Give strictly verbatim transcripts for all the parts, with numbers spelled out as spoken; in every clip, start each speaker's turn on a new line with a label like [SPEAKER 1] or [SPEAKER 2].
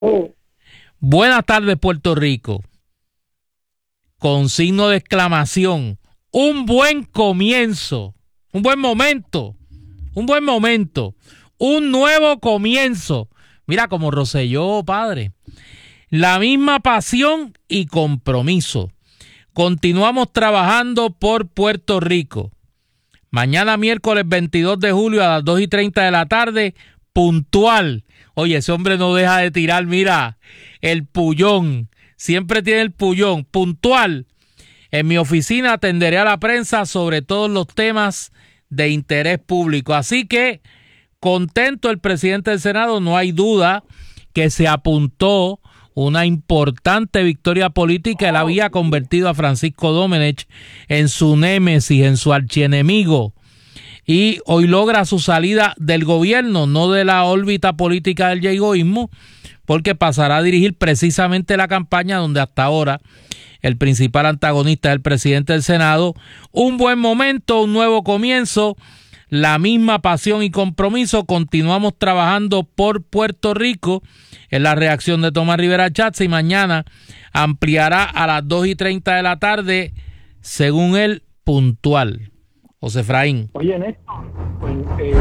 [SPEAKER 1] Buenas tardes, Puerto Rico. Con signo de exclamación. Un buen comienzo. Un buen momento. Un buen momento. Un nuevo comienzo. Mira como Rosselló, padre. La misma pasión y compromiso. Continuamos trabajando por Puerto Rico. Mañana miércoles veintidós de julio a las dos y treinta de la tarde, puntual. Oye, ese hombre no deja de tirar, mira, el pullón. Siempre tiene el pullón. Puntual. En mi oficina atenderé a la prensa sobre todos los temas de interés público. Así que, contento el presidente del Senado, no hay duda que se apuntó una importante victoria política. Él había convertido a Francisco Domenech en su némesis, en su archienemigo, y hoy logra su salida del gobierno, no de la órbita política del yegoísmo, porque pasará a dirigir precisamente la campaña donde hasta ahora el principal antagonista es el presidente del Senado. Un buen momento, un nuevo comienzo, la misma pasión y compromiso. Continuamos trabajando por Puerto Rico. Es la reacción de Tomás Rivera Chatz, y mañana ampliará a las dos y treinta de la tarde, según él, puntual. José Efraín.
[SPEAKER 2] Oye, Néstor, pues, eh,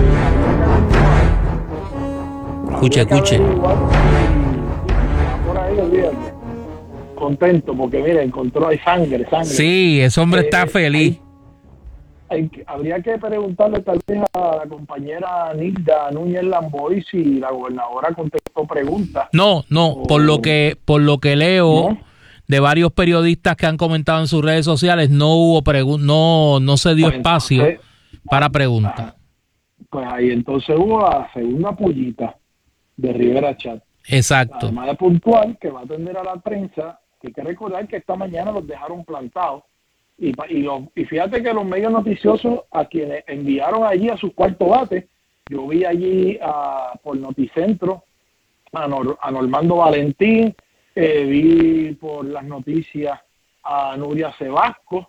[SPEAKER 1] escuche, escuche.
[SPEAKER 2] Por ahí, olvídate. Contento, porque mira, encontró, hay sangre, sangre.
[SPEAKER 1] Sí, ese hombre eh, está feliz.
[SPEAKER 2] Hay, hay, habría que preguntarle tal vez a la compañera Nilda Núñez Lamboy si la gobernadora contestó preguntas.
[SPEAKER 1] No, no, o, por lo que por lo que leo, ¿no?, de varios periodistas que han comentado en sus redes sociales, no hubo preguntas, no, no se dio pues espacio entonces, para preguntas.
[SPEAKER 2] Pues ahí entonces hubo la segunda pullita de Rivera Chatz.
[SPEAKER 1] Exacto.
[SPEAKER 2] Además de puntual, que va a atender a la prensa, que hay que recordar que esta mañana los dejaron plantados. Y, y, lo, y fíjate que los medios noticiosos a quienes enviaron allí a sus cuartos bates, yo vi allí a, por Noticentro a, Nor, a Normando Valentín, eh, vi por las noticias a Nuria Sebasco,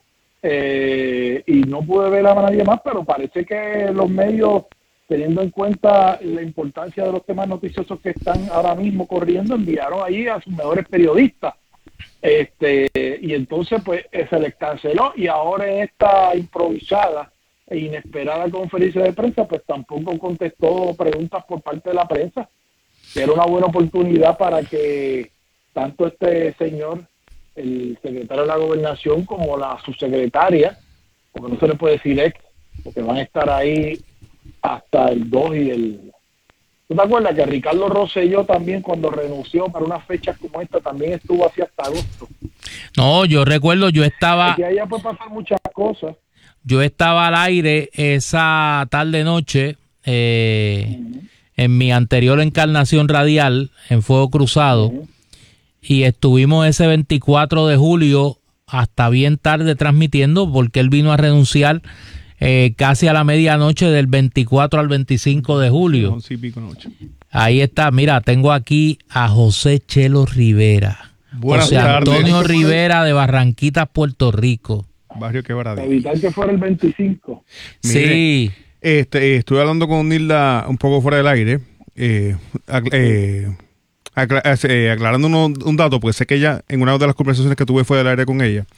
[SPEAKER 2] eh, y no pude ver a nadie más, pero parece que los medios, teniendo en cuenta la importancia de los temas noticiosos que están ahora mismo corriendo, enviaron allí a sus mejores periodistas. Este y entonces pues se les canceló, y ahora en esta improvisada e inesperada conferencia de prensa pues tampoco contestó preguntas por parte de la prensa, que era una buena oportunidad para que tanto este señor, el secretario de la Gobernación, como la subsecretaria, porque no se le puede decir ex, porque van a estar ahí hasta el dos y el... ¿Tú te acuerdas que Ricardo Rosselló también, cuando renunció para unas fechas como esta, también estuvo así hasta agosto?
[SPEAKER 1] No, yo recuerdo, yo estaba...
[SPEAKER 2] Que allá puede pasar muchas cosas.
[SPEAKER 1] Yo estaba al aire esa tarde-noche, eh, uh-huh. en mi anterior encarnación radial, en Fuego Cruzado, uh-huh. y estuvimos ese veinticuatro de julio hasta bien tarde transmitiendo, porque él vino a renunciar Eh, casi a la medianoche del veinticuatro al veinticinco de julio.
[SPEAKER 3] Sí, pico noche.
[SPEAKER 1] Ahí está, mira, tengo aquí a José Chelo Rivera.
[SPEAKER 3] Buenas
[SPEAKER 1] José
[SPEAKER 3] tardes.
[SPEAKER 1] Antonio Rivera de Barranquitas, Puerto Rico.
[SPEAKER 3] Barrio Quebradilla.
[SPEAKER 2] Evitar que fuera el veinticinco.
[SPEAKER 1] Mire, sí.
[SPEAKER 3] Este, estuve hablando con Nilda un poco fuera del aire, eh, eh, acla- eh, aclarando uno, un dato, porque sé que ella, en una de las conversaciones que tuve fuera del aire con ella,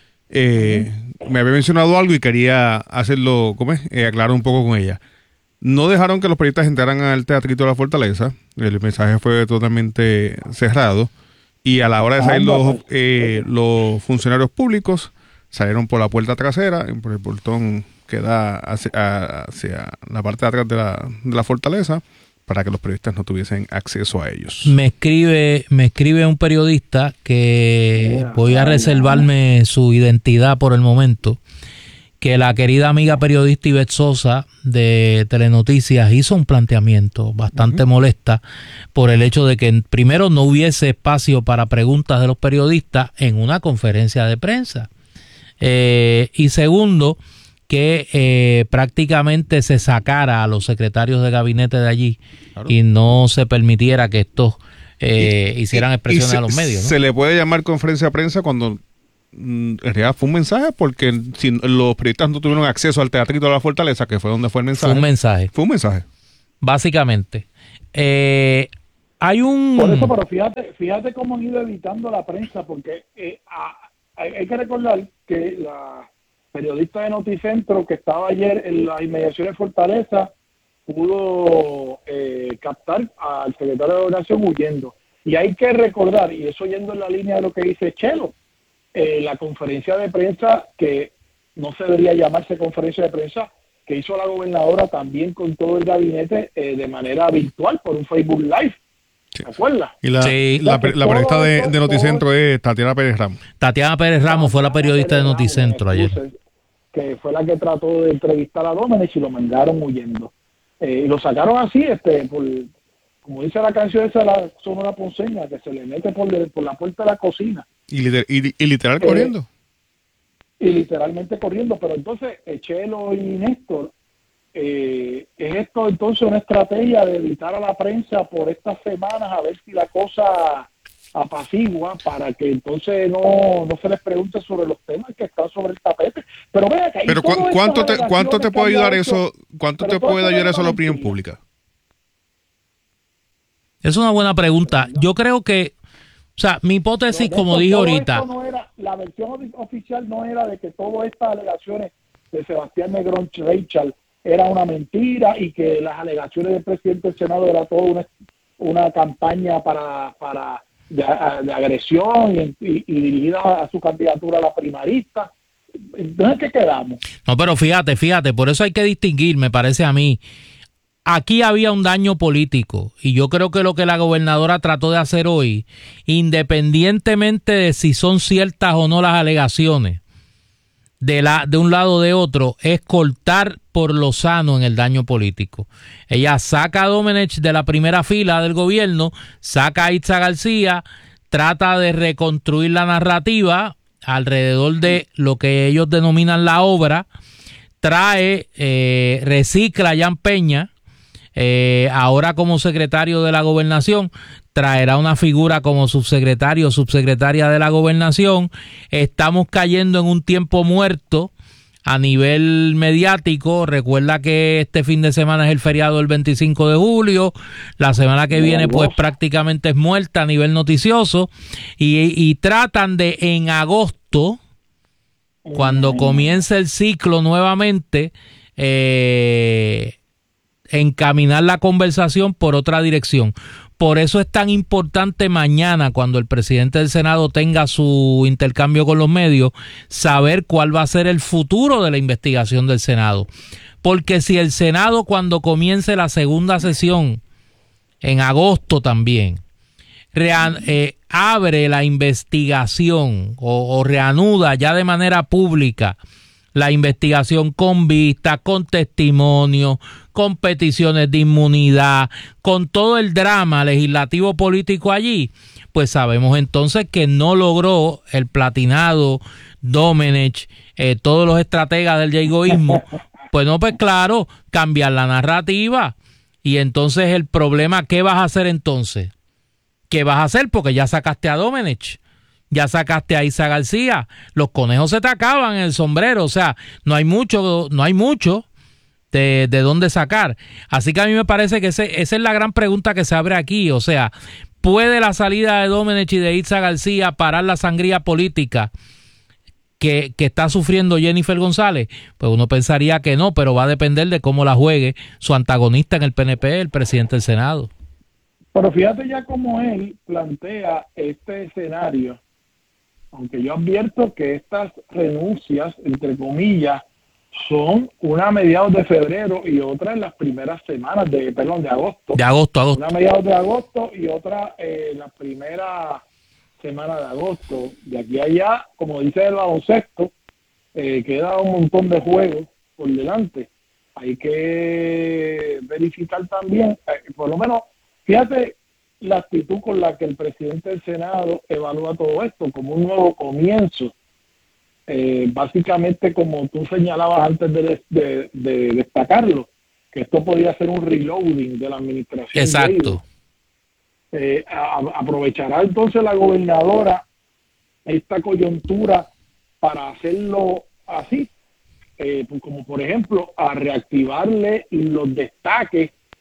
[SPEAKER 3] Eh, me había mencionado algo y quería hacerlo, ¿cómo es? Eh, aclarar un poco con ella. No dejaron que los periodistas entraran al Teatrito de la Fortaleza. El mensaje fue totalmente cerrado, y a la hora de salir los, eh, los funcionarios públicos salieron por la puerta trasera, por el portón que da hacia, hacia la parte de atrás de la, de la fortaleza, para que los periodistas no tuviesen acceso a ellos.
[SPEAKER 1] Me escribe, me escribe un periodista que yeah, voy a reservarme yeah. su identidad por el momento, que la querida amiga periodista Ivette Sosa de Telenoticias hizo un planteamiento bastante uh-huh. molesta por el hecho de que primero no hubiese espacio para preguntas de los periodistas en una conferencia de prensa, eh, y segundo, que eh, prácticamente se sacara a los secretarios de gabinete de allí, claro, y no se permitiera que estos eh, y, hicieran expresiones se, a los medios, ¿no?
[SPEAKER 3] Se le puede llamar conferencia de prensa cuando mm, en realidad fue un mensaje, porque si los periodistas no tuvieron acceso al Teatrito de la Fortaleza, que fue donde fue el mensaje.
[SPEAKER 1] Fue un mensaje.
[SPEAKER 3] Fue un mensaje.
[SPEAKER 1] Básicamente. Eh, Hay un...
[SPEAKER 2] Por eso, pero fíjate, fíjate cómo han ido evitando la prensa, porque eh, a, hay, hay que recordar que la periodista de Noticentro que estaba ayer en las inmediaciones de Fortaleza pudo eh, captar al secretario de Gobernación huyendo. Y hay que recordar, y eso yendo en la línea de lo que dice Chelo, eh, la conferencia de prensa, que no se debería llamarse conferencia de prensa, que hizo la gobernadora también con todo el gabinete eh, de manera virtual por un Facebook Live.
[SPEAKER 3] Sí.
[SPEAKER 2] ¿Te acuerdas?
[SPEAKER 3] Y la,
[SPEAKER 1] Sí.
[SPEAKER 3] la, la, la periodista de,
[SPEAKER 2] eso,
[SPEAKER 3] de Noticentro es Tatiana Pérez Ramos.
[SPEAKER 1] Tatiana Pérez Ramos fue la periodista de
[SPEAKER 2] Ramos,
[SPEAKER 1] Noticentro ayer.
[SPEAKER 2] Que fue la que trató de entrevistar a Domenech y lo mandaron huyendo. Eh, y lo sacaron así, este, por, como dice la canción esa, la Sonora Ponceña, que se le mete por, de, por la puerta de la cocina.
[SPEAKER 3] Y, liter, y, y literal eh, corriendo.
[SPEAKER 2] Y literalmente corriendo. Pero entonces, Chelo y Néstor, eh, ¿es esto entonces una estrategia de evitar a la prensa por estas semanas a ver si la cosa apacigua para que entonces no, no se les pregunte sobre los temas que están sobre el tapete? Pero vea que
[SPEAKER 3] pero cu ¿cuánto te, cuánto te puede ayudar eso? ¿Cuánto te puede ayudar eso a la opinión pública?
[SPEAKER 1] Es una buena pregunta. Yo creo que, o sea, mi hipótesis, como
[SPEAKER 2] esto,
[SPEAKER 1] dije ahorita,
[SPEAKER 2] no era, la versión oficial no era de que todas estas alegaciones de Sebastián Negrón Rachel era una mentira y que las alegaciones del presidente del Senado era toda una, una campaña para, para de, de agresión y, y, y dirigida a su candidatura a la primarista. ¿Dónde que quedamos?
[SPEAKER 1] No, pero fíjate, fíjate, por eso hay que distinguir, me parece a mí. Aquí había un daño político y yo creo que lo que la gobernadora trató de hacer hoy, independientemente de si son ciertas o no las alegaciones, de, la, de un lado o de otro, es cortar por lo sano en el daño político. Ella saca a Domenech de la primera fila del gobierno, saca a Itza García, trata de reconstruir la narrativa alrededor de lo que ellos denominan la obra, trae, eh, recicla a Jan Peña, eh, ahora como secretario de la gobernación, traerá una figura como subsecretario o subsecretaria de la gobernación. Estamos cayendo en un tiempo muerto a nivel mediático. Recuerda que este fin de semana es el feriado del veinticinco de julio, la semana que viene pues prácticamente es muerta a nivel noticioso, y, y tratan de en agosto, cuando comience el ciclo nuevamente, eh, encaminar la conversación por otra dirección. Por eso es tan importante mañana, cuando el presidente del Senado tenga su intercambio con los medios, saber cuál va a ser el futuro de la investigación del Senado. Porque si el Senado, cuando comience la segunda sesión, en agosto también, rean, eh, abre la investigación o, o reanuda ya de manera pública la investigación con vista, con testimonio, con peticiones de inmunidad, con todo el drama legislativo político allí, pues sabemos entonces que no logró el platinado Domenech, eh, todos los estrategas del yagoísmo, pues no, pues claro, cambiar la narrativa. Y entonces el problema, ¿qué vas a hacer entonces? ¿Qué vas a hacer? Porque ya sacaste a Domenech, ya sacaste a Itza García, los conejos se te acaban en el sombrero, o sea, no hay mucho, no hay mucho de, de dónde sacar. Así que a mí me parece que ese, esa es la gran pregunta que se abre aquí, o sea, ¿puede la salida de Domenech y de Itza García parar la sangría política que, que está sufriendo Jennifer González? Pues uno pensaría que no, pero va a depender de cómo la juegue su antagonista en el P N P, el presidente del Senado.
[SPEAKER 2] Pero fíjate ya cómo él plantea este escenario, aunque yo advierto que estas renuncias, entre comillas, son una a mediados de febrero y otra en las primeras semanas de, perdón, de agosto.
[SPEAKER 1] De agosto, agosto.
[SPEAKER 2] Una a mediados de agosto y otra en eh, la primera semana de agosto. De aquí a allá, como dice el baloncesto, eh, queda un montón de juegos por delante. Hay que verificar también, eh, por lo menos, fíjate la actitud con la que el presidente del Senado evalúa todo esto como un nuevo comienzo. Eh, básicamente, como tú señalabas antes de, de, de destacarlo, que esto podría ser un reloading de la administración.
[SPEAKER 1] Exacto.
[SPEAKER 2] Eh, a, aprovechará entonces la gobernadora esta coyuntura para hacerlo así, eh, como por ejemplo a reactivarle los destaques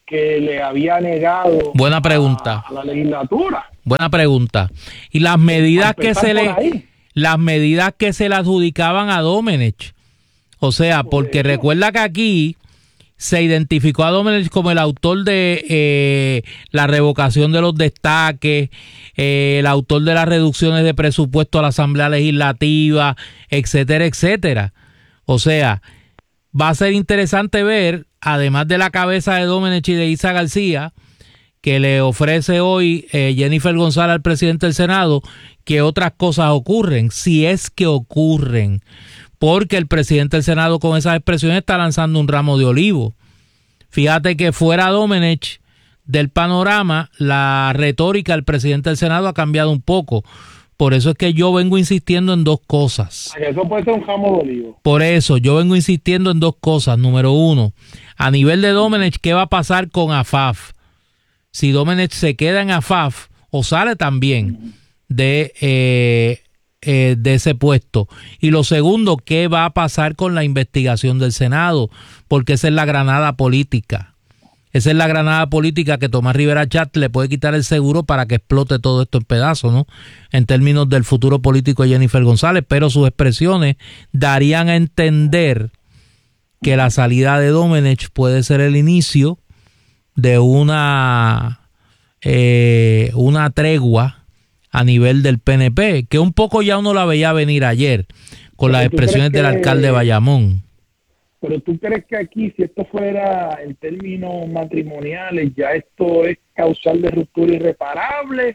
[SPEAKER 2] que le había negado
[SPEAKER 1] Buena pregunta.
[SPEAKER 2] a, a la legislatura.
[SPEAKER 1] Buena pregunta. Y las medidas que se le
[SPEAKER 2] ahí.
[SPEAKER 1] las medidas que se le adjudicaban a Domenech. O sea, porque recuerda que aquí se identificó a Domenech como el autor de eh, la revocación de los destaques, eh, el autor de las reducciones de presupuesto a la Asamblea Legislativa, etcétera, etcétera. O sea, va a ser interesante ver, además de la cabeza de Domenech y de Isa García, que le ofrece hoy eh, Jennifer González al presidente del Senado, que otras cosas ocurren, si es que ocurren. Porque el presidente del Senado con esas expresiones está lanzando un ramo de olivo. Fíjate que fuera Domenech del panorama, la retórica del presidente del Senado ha cambiado un poco. Por eso es que yo vengo insistiendo en dos cosas.
[SPEAKER 2] Eso puede ser un ramo de olivo.
[SPEAKER 1] Por eso yo vengo insistiendo en dos cosas. Número uno, a nivel de Domenech, ¿qué va a pasar con A F A F? Si Domenech se queda en A F A F o sale también de... Eh, Eh, de ese puesto. Y lo segundo, ¿qué va a pasar con la investigación del Senado? Porque esa es la granada política. Esa es la granada política que Tomás Rivera Chatz le puede quitar el seguro para que explote todo esto en pedazos, ¿no? En términos del futuro político de Jennifer González, pero sus expresiones darían a entender que la salida de Domenech puede ser el inicio de una eh, una tregua a nivel del P N P, que un poco ya uno la veía venir ayer con las expresiones del alcalde de Bayamón.
[SPEAKER 2] Pero tú crees que aquí, si esto fuera en términos matrimoniales, ya esto es causal de ruptura irreparable,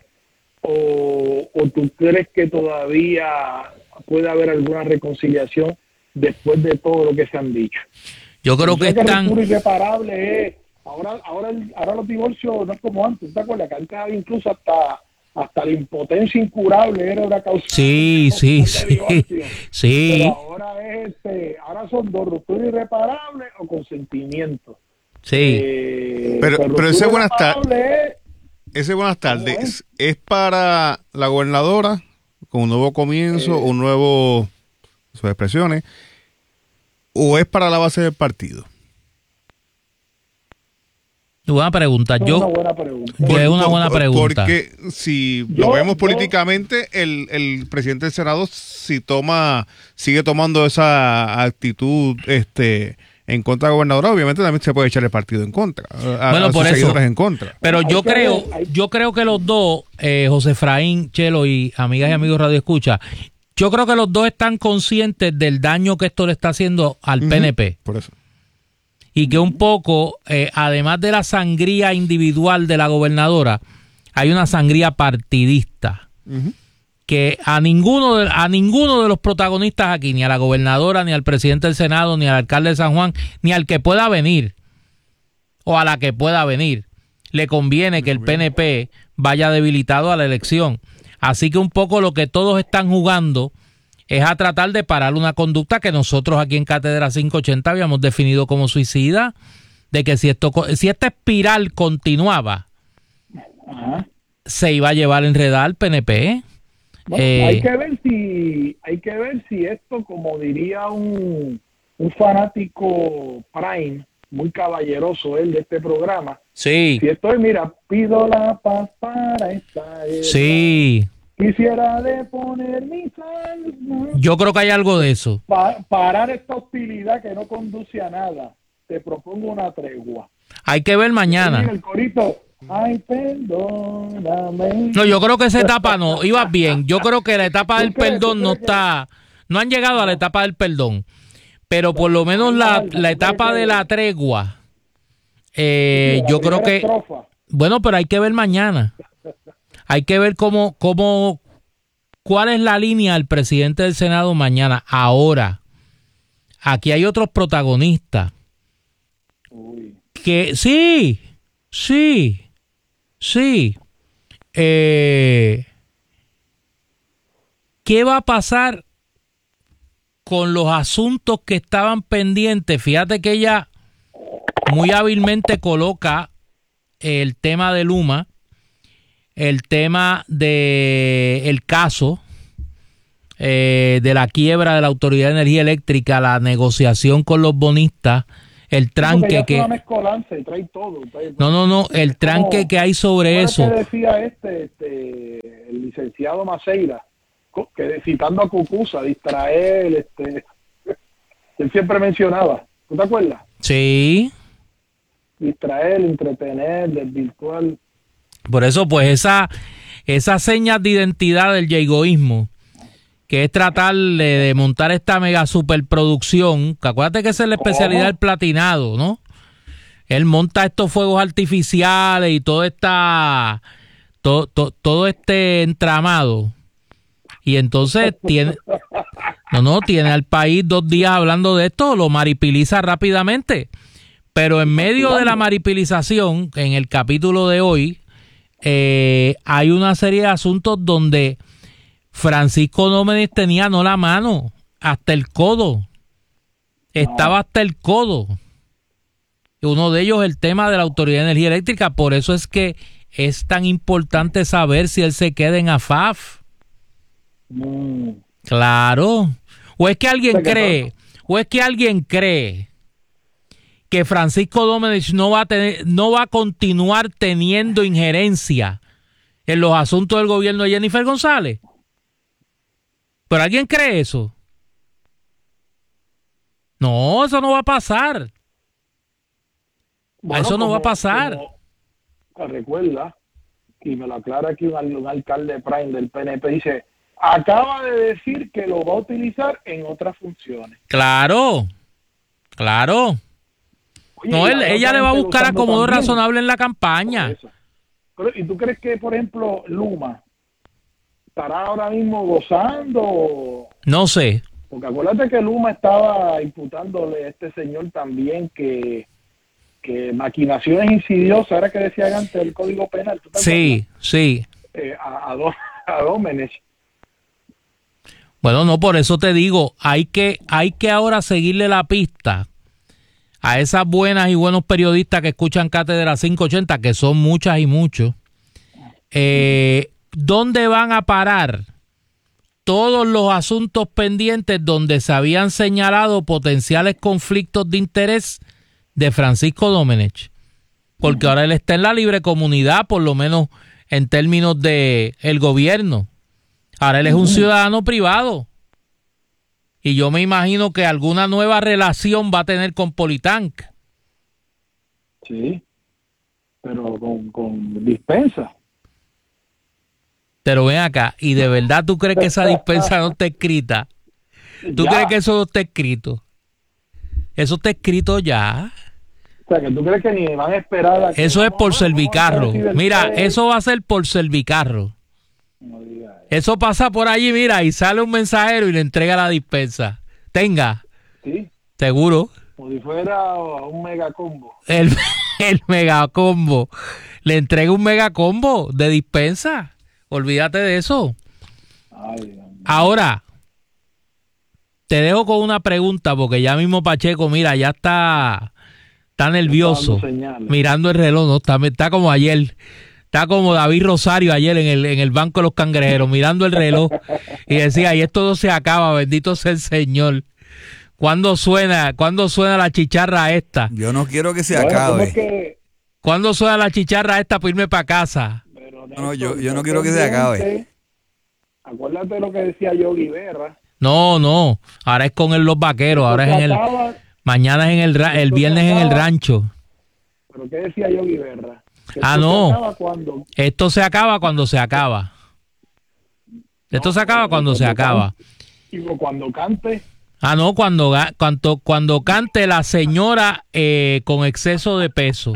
[SPEAKER 2] o, o tú crees que todavía puede haber alguna reconciliación después de todo lo que se han dicho?
[SPEAKER 1] Yo creo que están...
[SPEAKER 2] Ruptura irreparable es, ahora, ahora, ahora los divorcios no es como antes, ¿te acuerdas? Que antes había incluso hasta... hasta la impotencia incurable era una causa.
[SPEAKER 1] Sí, sí, sí, sí.
[SPEAKER 2] Pero ahora es este, ahora son dos, ruptura irreparable o consentimiento.
[SPEAKER 1] Sí.
[SPEAKER 2] Eh,
[SPEAKER 3] pero, pero ese buenas tardes,
[SPEAKER 2] es,
[SPEAKER 3] ese buenas tardes es para la gobernadora con un nuevo comienzo, eh, un nuevo, sus expresiones, o es para la base del partido.
[SPEAKER 1] Buena pregunta. Yo,
[SPEAKER 2] una buena pregunta.
[SPEAKER 1] Yo es una buena pregunta.
[SPEAKER 3] Porque si
[SPEAKER 2] yo,
[SPEAKER 3] lo vemos
[SPEAKER 2] yo,
[SPEAKER 3] políticamente, el, el presidente del Senado si toma, sigue tomando esa actitud este en contra de la gobernadora, obviamente también se puede echar el partido en contra. A,
[SPEAKER 1] bueno,
[SPEAKER 3] a
[SPEAKER 1] por
[SPEAKER 3] sus
[SPEAKER 1] eso.
[SPEAKER 3] En contra.
[SPEAKER 1] Pero yo
[SPEAKER 2] que
[SPEAKER 1] creo,
[SPEAKER 2] ver, hay...
[SPEAKER 1] yo creo que los dos, eh, José Efraín, Chelo y amigas y amigos Radio Escucha, yo creo que los dos están conscientes del daño que esto le está haciendo al uh-huh, P N P.
[SPEAKER 3] Por eso.
[SPEAKER 1] Y que un poco, eh, además de la sangría individual de la gobernadora, hay una sangría partidista. Uh-huh. Que a ninguno, de, a ninguno de los protagonistas aquí, ni a la gobernadora, ni al presidente del Senado, ni al alcalde de San Juan, ni al que pueda venir, o a la que pueda venir, le conviene que el P N P vaya debilitado a la elección. Así que un poco lo que todos están jugando es a tratar de parar una conducta que nosotros aquí en Cátedra quinientos ochenta habíamos definido como suicida, de que si esto si esta espiral continuaba, ajá, se iba a llevar a enredar al P N P.
[SPEAKER 2] Bueno,
[SPEAKER 1] eh,
[SPEAKER 2] hay que ver si hay que ver si esto, como diría un, un fanático Prime, muy caballeroso él de este programa,
[SPEAKER 1] sí,
[SPEAKER 2] si esto es, mira, pido la paz para esta guerra.
[SPEAKER 1] Sí.
[SPEAKER 2] Quisiera deponer mis almas.
[SPEAKER 1] Yo creo que hay algo de eso.
[SPEAKER 2] Pa parar esta hostilidad que no conduce a nada. Te propongo una tregua.
[SPEAKER 1] Hay que ver mañana.
[SPEAKER 2] El corito. Ay, perdóname.
[SPEAKER 1] No, yo creo que esa etapa no. Ibas bien. Yo creo que la etapa del perdón no está. No han llegado a la etapa del perdón. Pero por lo menos la, la etapa de la tregua. Eh, yo creo que. Bueno, pero hay que ver mañana. Hay que ver cómo, cómo, cuál es la línea del presidente del Senado mañana. Ahora, aquí hay otros protagonistas. Uy. Que sí, sí, sí. Eh, ¿Qué va a pasar con los asuntos que estaban pendientes? Fíjate que ella muy hábilmente coloca el tema de Luma, el tema de el caso eh, de la quiebra de la Autoridad de Energía Eléctrica, la negociación con los bonistas el tranque
[SPEAKER 2] que...
[SPEAKER 1] que...
[SPEAKER 2] mezcolanza y trae todo, trae...
[SPEAKER 1] No, no, no, el tranque como, que hay sobre eso.
[SPEAKER 2] Que decía este, este, el licenciado Maceira, que citando a Cucuza, distraer, este, él siempre mencionaba, ¿tú te acuerdas?
[SPEAKER 1] Sí.
[SPEAKER 2] Distraer, entretener, desvirtuar.
[SPEAKER 1] Por eso, pues, esa, esas señas de identidad del yegoísmo, que es tratar de, de montar esta mega superproducción, que acuérdate que esa es la especialidad ¿Cómo? Del platinado, ¿no? Él monta estos fuegos artificiales y todo esta, todo, todo, todo este entramado. Y entonces tiene, no, no, tiene al país dos días hablando de esto, lo maripiliza rápidamente. Pero en medio de la maripilización, en el capítulo de hoy, eh, hay una serie de asuntos donde Francisco Domenech tenía no la mano, hasta el codo. Estaba hasta el codo. Uno de ellos el tema de la Autoridad de Energía Eléctrica. Por eso es que es tan importante saber si él se queda en A F A F.
[SPEAKER 2] Mm.
[SPEAKER 1] Claro. O es que alguien cree, o es que alguien cree que Francisco Domenech no va a tener, no va a continuar teniendo injerencia en los asuntos del gobierno de Jennifer González. ¿Pero alguien cree eso? No, eso no va a pasar.
[SPEAKER 2] Bueno,
[SPEAKER 1] eso no
[SPEAKER 2] como,
[SPEAKER 1] va a pasar.
[SPEAKER 2] Como, recuerda, y me lo aclara aquí un, un alcalde Prime del P N P, dice, acaba de decir que lo va a utilizar en otras funciones.
[SPEAKER 1] Claro, claro. Oye, no, él, ella le va a buscar acomodo razonable en la campaña.
[SPEAKER 2] Pero, ¿y tú crees que, por ejemplo, Luma estará ahora mismo gozando?
[SPEAKER 1] No sé.
[SPEAKER 2] Porque acuérdate que Luma estaba imputándole a este señor también que, que maquinaciones insidiosas, era que decía antes el Código Penal. ¿Tú te
[SPEAKER 1] sí,
[SPEAKER 2] acuerdas?
[SPEAKER 1] sí.
[SPEAKER 2] Eh, a, a, Do, a Domenech.
[SPEAKER 1] Bueno, no, por eso te digo, hay que, hay que ahora seguirle la pista a esas buenas y buenos periodistas que escuchan Cátedra quinientos ochenta, que son muchas y muchos. Eh, ¿Dónde van a parar todos los asuntos pendientes donde se habían señalado potenciales conflictos de interés de Francisco Domenech? Porque ahora él está en la libre comunidad, por lo menos en términos de el gobierno. Ahora él es un ciudadano privado. Y yo me imagino que alguna nueva relación va a tener con Politank.
[SPEAKER 2] Sí, pero con, con dispensa.
[SPEAKER 1] Pero ven acá, ¿y de verdad tú crees que esa dispensa no está escrita? ¿Tú ya. crees que eso no está escrito? Eso está escrito ya.
[SPEAKER 2] O sea, que tú crees que ni van a esperar a que
[SPEAKER 1] eso es por
[SPEAKER 2] no,
[SPEAKER 1] Servicarro. Mira, eso va a ser por Servicarro.
[SPEAKER 2] No diga eso.
[SPEAKER 1] Eso pasa por allí, mira, y sale un mensajero y le entrega la dispensa. Tenga.
[SPEAKER 2] Sí.
[SPEAKER 1] Seguro.
[SPEAKER 2] Como si fuera un megacombo.
[SPEAKER 1] El, el megacombo. Le entrega un megacombo de dispensa. Olvídate de eso.
[SPEAKER 2] Ay, Dios mío.
[SPEAKER 1] Ahora, te dejo con una pregunta, porque ya mismo Pacheco, mira, ya está, está nervioso. Mirando el reloj, ¿no? Está, está como ayer. Está como David Rosario ayer en el, en el banco de los cangrejeros, mirando el reloj y decía, y esto no se acaba, bendito sea el Señor. ¿Cuándo suena, cuándo suena la chicharra esta?
[SPEAKER 4] Yo no quiero que se
[SPEAKER 2] bueno,
[SPEAKER 4] acabe.
[SPEAKER 2] Que...
[SPEAKER 1] ¿Cuándo suena la chicharra esta para irme para casa?
[SPEAKER 2] Pero,
[SPEAKER 4] no, no, yo, yo no quiero que se acabe.
[SPEAKER 2] Acuérdate lo que decía Yogi Berra.
[SPEAKER 1] No, no, ahora es con el, los vaqueros, ahora es en el... Mañana es en el, el viernes en el rancho.
[SPEAKER 2] ¿Pero qué decía Yogi Berra?
[SPEAKER 1] Ah, no. Esto se acaba cuando se acaba. Esto se acaba cuando se acaba.
[SPEAKER 2] Y cuando cante.
[SPEAKER 1] Ah, no, cuando, cuando, cuando cante la señora eh, con exceso de peso.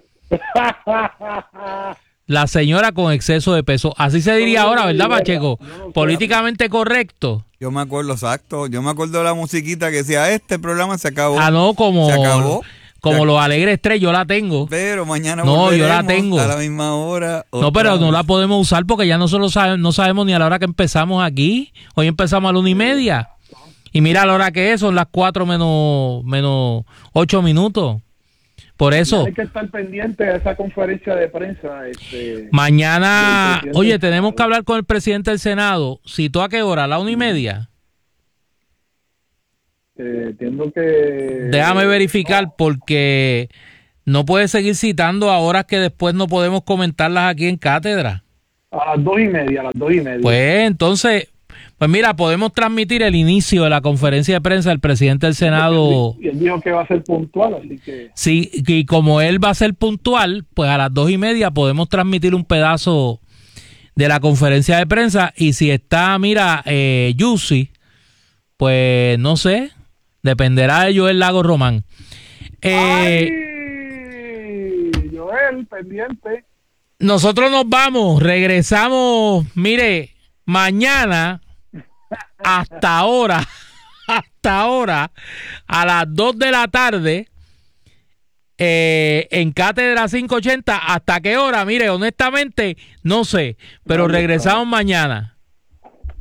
[SPEAKER 1] La señora con exceso de peso. Así se diría ahora, ¿verdad, Pacheco? Políticamente correcto.
[SPEAKER 4] Yo me acuerdo, exacto. Yo me acuerdo de la musiquita que decía, este programa se acabó.
[SPEAKER 1] Ah, no, como...
[SPEAKER 4] Se acabó.
[SPEAKER 1] Como los Alegres tres, yo la tengo.
[SPEAKER 4] Pero mañana
[SPEAKER 1] no, yo la tengo
[SPEAKER 4] a la misma hora.
[SPEAKER 1] No, pero no la podemos usar porque ya nosotros sabe, no sabemos ni a la hora que empezamos aquí. Hoy empezamos a la una y media. Y mira a la hora que es, son las cuatro menos, menos ocho minutos. Por eso.
[SPEAKER 2] Hay que estar pendiente de esa conferencia de prensa. Este,
[SPEAKER 1] mañana, oye, tenemos que hablar con el presidente del Senado. ¿Citó a qué hora? ¿A la una y media?
[SPEAKER 2] Eh, entiendo que...
[SPEAKER 1] Déjame verificar porque no puedes seguir citando a horas que después no podemos comentarlas aquí en cátedra.
[SPEAKER 2] A las dos y media, a las dos y media.
[SPEAKER 1] Pues entonces, pues mira, podemos transmitir el inicio de la conferencia de prensa del presidente del Senado.
[SPEAKER 2] Y él dijo que va a ser puntual, así que...
[SPEAKER 1] Sí, y como él va a ser puntual, pues a las dos y media podemos transmitir un pedazo de la conferencia de prensa. Y si está, mira, eh, Yusi, pues no sé, dependerá de Joel Lago Román. Eh,
[SPEAKER 2] ¡Ay! Joel, pendiente.
[SPEAKER 1] Nosotros nos vamos, regresamos, mire, mañana hasta ahora, hasta ahora, a las dos de la tarde, eh, en Cátedra quinientos ochenta. ¿Hasta qué hora? Mire, honestamente, no sé, pero regresamos mañana.